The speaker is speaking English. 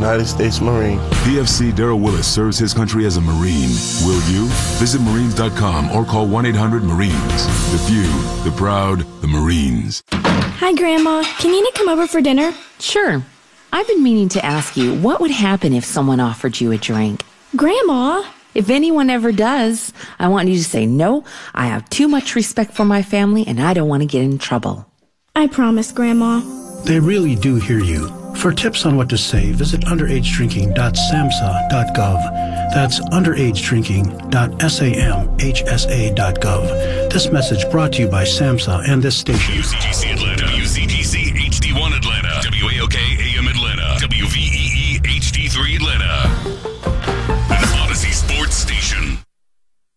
United States Marine. PFC Darrell Willis serves his country as a Marine. Will you? Visit Marines.com or call 1-800-MARINES. The few, the proud, the Marines. Hi, Grandma. Can Nina come over for dinner? Sure. I've been meaning to ask you, what would happen if someone offered you a drink? Grandma! If anyone ever does, I want you to say, no, I have too much respect for my family and I don't want to get in trouble. I promise, Grandma. They really do hear you. For tips on what to say, visit underagedrinking.samhsa.gov. That's underagedrinking.samhsa.gov. This message brought to you by SAMHSA and this station. UCGC Atlanta. UCGC.